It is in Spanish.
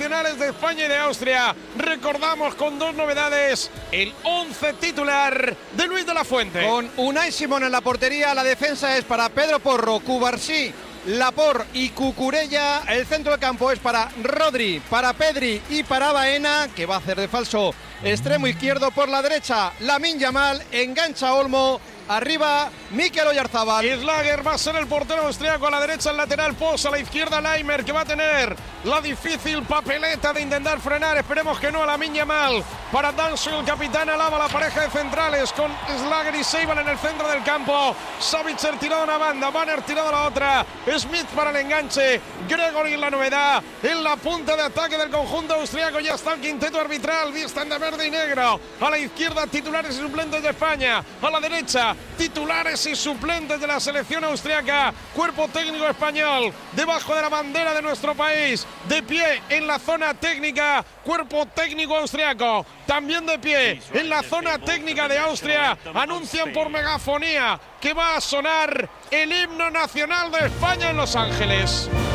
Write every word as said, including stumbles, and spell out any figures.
nacionales de España y de Austria. Recordamos con dos novedades, el once titular de Luis de la Fuente. Con Unai Simón en la portería, la defensa es para Pedro Porro, Cubarsí, Laporte y Cucurella. El centro del campo es para Rodri, para Pedri y para Baena, que va a hacer de falso extremo izquierdo. Por la derecha, Lamine Yamal, engancha Olmo. Arriba, Mikel Oyarzabal. Schlager va a ser el portero austriaco. A la derecha el lateral Post, a la izquierda Laimer, que va a tener la difícil papeleta de intentar frenar. Esperemos que no a Lamine Yamal. Para Danso, el capitán alaba la pareja de centrales con Schlager y Seiban en el centro del campo. Savitzer tirado a una banda, Banner tirado a la otra. Smith para el enganche. Gregory en la novedad. En la punta de ataque del conjunto austriaco ya está el quinteto arbitral. Visten de verde y negro. A la izquierda titulares y suplentes de España. A la derecha titulares y suplentes de la selección austriaca. Cuerpo técnico español debajo de la bandera de nuestro país. De pie en la zona técnica, cuerpo técnico austriaco. También de pie en la zona técnica de Austria. Anuncian por megafonía que va a sonar el himno nacional de España en Los Ángeles.